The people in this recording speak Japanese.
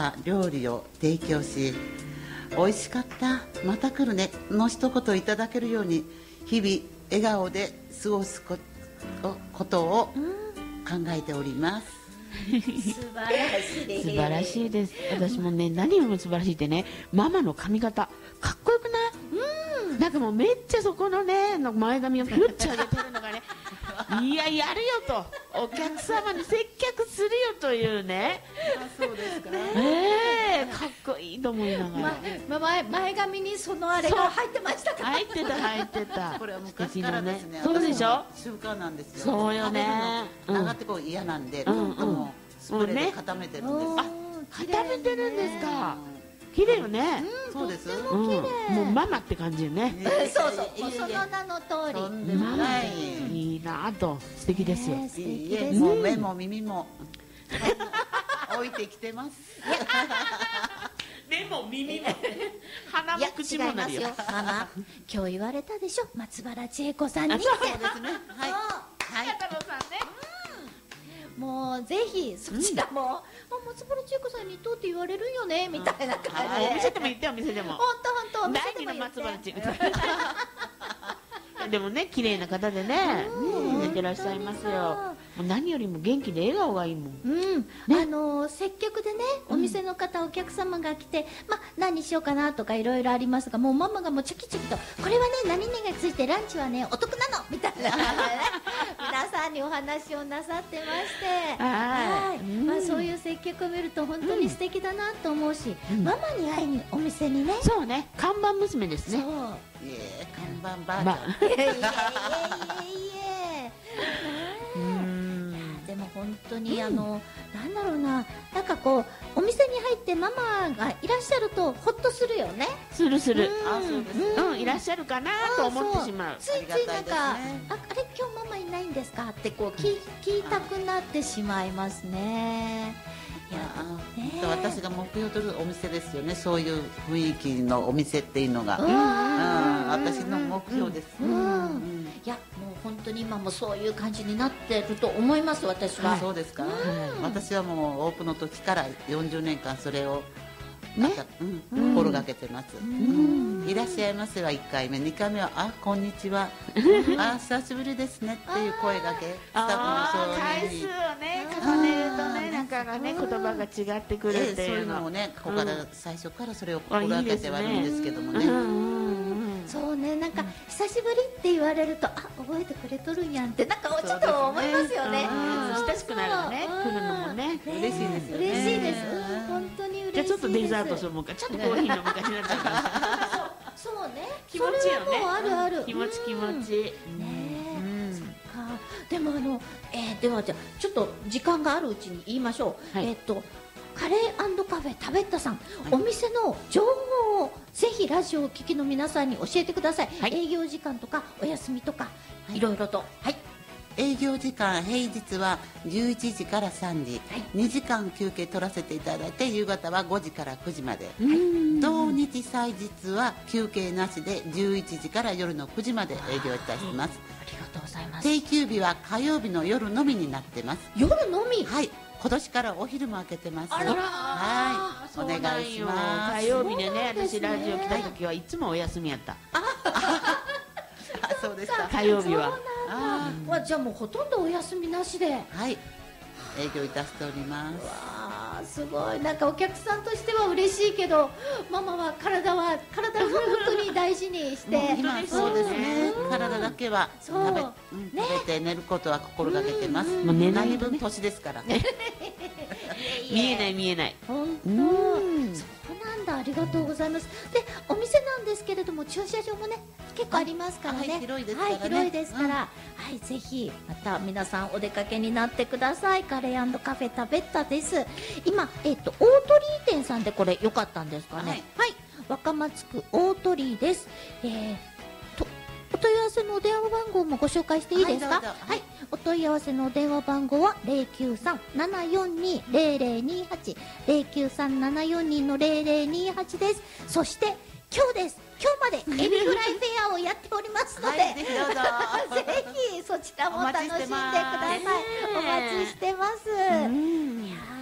な料理を提供し、美味しかった、また来るねの一言いただけるように、日々笑顔で過ごすことを考えております。 素晴らしいです。私もね、何よりも素晴らしいってね、ママの髪型かっこよくない？なんかもうめっちゃそこのね前髪をピュッチ上げてるのがねいや、やるよと、お客様に接客するよというね。 そうですか。 かっこいいと思いながら、 前髪にそのあれが入ってましたか？ 入ってた。 これは昔からですね。 そうでしょ。 習慣なんですよ。 そうよね。 長ってこう嫌なんで、もうスプレーで固めてるんです。 固めてるんですか。綺麗よね。 そうです。 もうママって感じよね。 そうそう、その名の通り。 ママいいなと、素敵ですよ。 もう目も耳も置いてきてます。 目も耳も鼻も口もなるよ。 ママ、今日言われたでしょ、松原千恵子さんに。そうですね。はい。 太郎さんね。 もうぜひそちらも松原千恵子さんにとって言われるんよねみたいな感じで。 お店でも言ってよ、お店でも。 本当第二の松原千恵子さん。でもね、綺麗な方でね、出てらっしゃいますよ。何よりも元気で笑顔がいいもん。 接客でね、お店の方、お客様が来て、何にしようかなとかいろいろありますが、もうママがもうチャキチャキと、これはね、何々がついてランチはねお得なのみたいな皆さんにお話をなさってまして、そういう接客を見ると本当に素敵だなと思うし、ママに会いにお店にね。 そうね、看板娘ですね。 看板ばあちゃん。 でも本当になんだろうな、なんかこうお店に入ってママがいらっしゃるとほっとするよね。 する。 そうです。 いらっしゃるかなと思ってしまう。 ついついなんか、あれ今日ママいないんですかってこう聞いたくなってしまいますね。 私が目標とするお店ですよね。そういう雰囲気のお店っていうのが私の目標です。 いや、もう本当に今もそういう感じになってると思います、私は。 そうですか。私はもうオープンの時から40年間それを心がけてます。いらっしゃいませは1回目、2回目はこんにちは、久しぶりですねっていう声がけ、スタッフの回数をね重ねるとね、なんかがね言葉が違ってくるっていうのをね、ここから最初からそれを心がけてはいるんですけどもね。 そうね、なんか久しぶりって言われると、覚えてくれとるんやんってなんかちょっと思いますよね。 親しくなるよね、来るのもね。 嬉しいですよね。 嬉しいです。本当に嬉しいです。 じゃあちょっとデザートするもんか、ちょっとコーヒー飲むかになっちゃうかも。そうね、 気持ちよね。 ある。 気持ち。 でもではじゃあちょっと時間があるうちに言いましょう。カレー&カフェタベッタさん、お店の情報をぜひラジオを聞きの皆さんに教えてください。営業時間とかお休みとかいろいろと。 営業時間、平日は11時から3時、2時間休憩取らせていただいて、夕方は5時から9時まで、土日祭日は休憩なしで11時から夜の9時まで営業いたします。 ありがとうございます。 定休日は火曜日の夜のみになってます。 夜のみ？ はい、今年からお昼も開けてます。お願いします。 火曜日でね、私ラジオ来た時はいつもお休みやった。 そうですか。 火曜日は。 じゃあもうほとんどお休みなしで。 はい。営業いたしております。 わあ、すごい。なんかお客さんとしては嬉しいけど、ママは体を本当に大事にして。 今そうですね。体だけは食べて寝ることは心がけてます。もう寝ない分年ですからね。 見えない。 本当。そうなんだ。ありがとうございます。で、お店なんですけれども駐車場もね結構ありますからね。 広いですからね。 広いですから、ぜひまた皆さんお出かけになってください。カレー&カフェタベッタです。今大鳥居店さんでこれ良かったんですかね。はい。若松区大鳥居です。お問い合わせのお電話番号もご紹介していいですか。はい。お問い合わせのお電話番号は093-742-0028 093-742-0028です。そして今日です。今日までエビフライフェアをやっておりますので、 ぜひどうぞ。 ぜひそちらも楽しんでください。お待ちしてます。いや